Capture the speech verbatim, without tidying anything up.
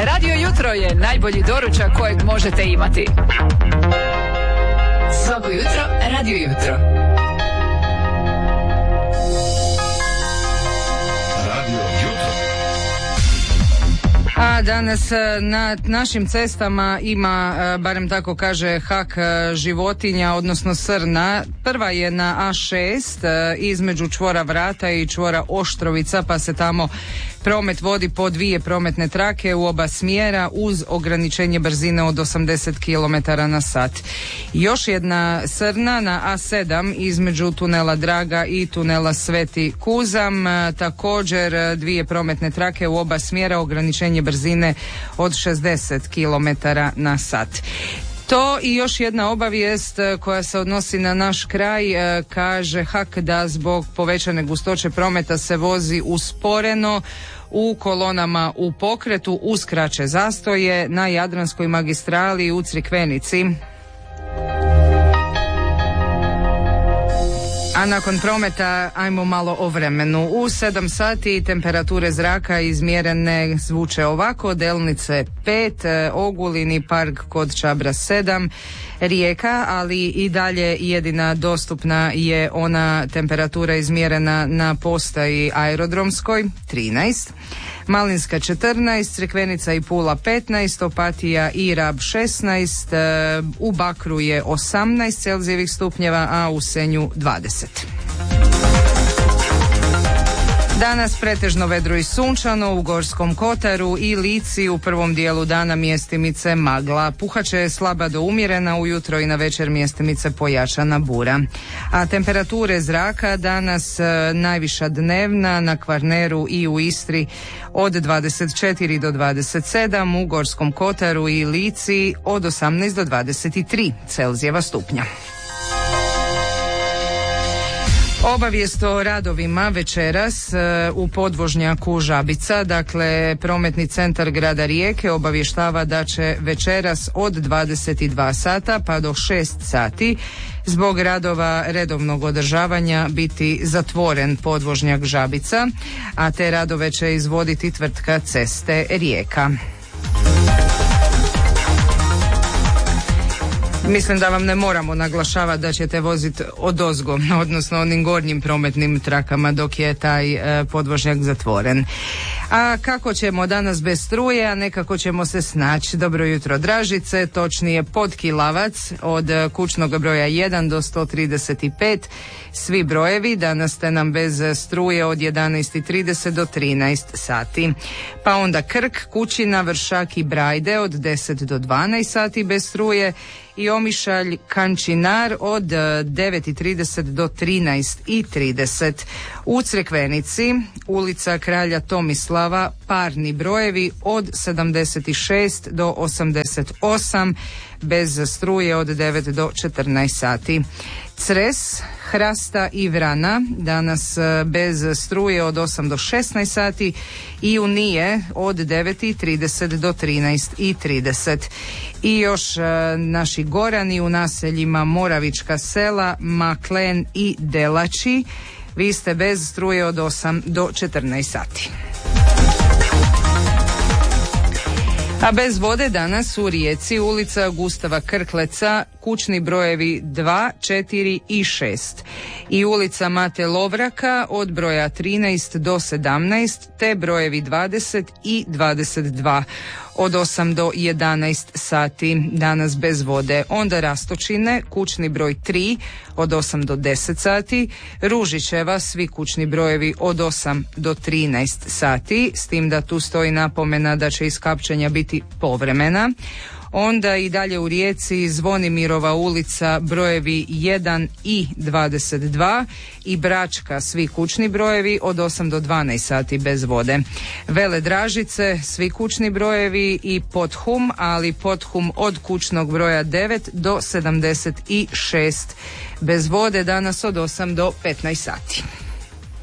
Radio Jutro je najbolji doručak kojeg možete imati. Svako jutro, Radio Jutro. A danas na našim cestama ima, barem tako kaže hak, životinja, odnosno srna. Prva je na A šest između čvora Vrata i čvora Oštrovica, pa se tamo promet vodi po dvije prometne trake u oba smjera uz ograničenje brzine od osamdeset kilometara na sat. Još jedna srna na A sedam između tunela Draga i tunela Sveti Kuzam, također dvije prometne trake u oba smjera, ograničenje brzine od šezdeset kilometara na sat. To i još jedna obavijest koja se odnosi na naš kraj, kaže hak da zbog povećane gustoće prometa se vozi usporeno u kolonama u pokretu uz kraće zastoje na Jadranskoj magistrali u Crikvenici. A nakon prometa ajmo malo o vremenu. U sedam sati temperature zraka izmjerene zvuče ovako: Delnice pet, Ogulini park kod Čabra sedam, Rijeka, ali i dalje jedina dostupna je ona temperatura izmjerena na postaji aerodromskoj trinaest, Malinska četrnaest, Crikvenica i Pula petnaest, Opatija i Rab šesnaest, u Bakru je osamnaest Celzijevih stupnjeva, a u Senju dvadeset. Danas pretežno vedro i sunčano, u Gorskom Kotaru i Lici u prvom dijelu dana mjestimice magla. Puhaće je slaba do umjerena, ujutro i na večer mjestimice pojačana bura. A temperature zraka danas e, najviša dnevna na Kvarneru i u Istri od dvadeset četiri do dvadeset sedam, u Gorskom Kotaru i Lici od osamnaest do dvadeset tri Celzijeva stupnja. Obavijest o radovima večeras u podvožnjaku Žabica, dakle prometni centar grada Rijeke obavještava da će večeras od dvadeset dva sata pa do šest sati zbog radova redovnog održavanja biti zatvoren podvožnjak Žabica, a te radove će izvoditi tvrtka Ceste Rijeka. Mislim da vam ne moramo naglašavati da ćete voziti odozgo, odnosno onim gornjim prometnim trakama dok je taj e, podvožnjak zatvoren. A kako ćemo danas bez struje, a nekako ćemo se snaći. Dobro jutro Dražice, točnije Podkilavac od kućnog broja jedan do sto trideset pet. Svi brojevi danas ste nam bez struje od jedanaest i trideset do trinaest sati. Pa onda Krk, Kućina, Vršak i Brajde od deset do dvanaest sati bez struje i Omišalj, Kančinar od devet i trideset do trinaest i trideset. U Crikvenici, ulica Kralja Tomislava, parni brojevi od sedamdeset šest do osamdeset osam, bez struje od devet do četrnaest sati. Cres, Hrasta i Vrana danas bez struje od osam do šesnaest sati i Unije od devet i trideset do trinaest i trideset. I još naši gorani u naseljima Moravička sela, Maklen i Delači, vi ste bez struje od osam do četrnaest sati. A bez vode danas u Rijeci, ulica Gustava Krkleca, kućni brojevi dva, četiri i šest. I ulica Mate Lovraka od broja trinaest do sedamnaest, te brojevi dvadeset i dvadeset dva. Od osam do jedanaest sati danas bez vode. Onda Rastočine, kućni broj tri od osam do deset sati, Ružićeva, svi kućni brojevi od osam do trinaest sati, s tim da tu stoji napomena da će iskapčanja biti povremena. Onda i dalje u Rijeci Zvonimirova ulica, brojevi jedan i dvadeset dva i Bračka, svi kućni brojevi od osam do dvanaest sati bez vode. Vele Dražice, svi kućni brojevi i Pothum, ali Pothum od kućnog broja devet do sedamdeset šest bez vode danas od osam do petnaest sati.